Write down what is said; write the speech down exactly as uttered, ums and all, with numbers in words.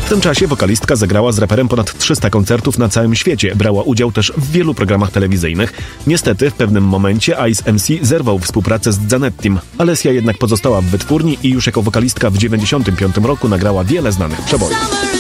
W tym czasie wokalistka zagrała z raperem ponad trzysta koncertów na całym świecie. Brała udział też w wielu programach telewizyjnych. Niestety w pewnym momencie Ice M C zerwał współpracę z Zanettim. Alessia jednak pozostała w wytwórni i już jako wokalistka w dziewięćdziesiątym piątym roku nagrała wiele znanych przebojów.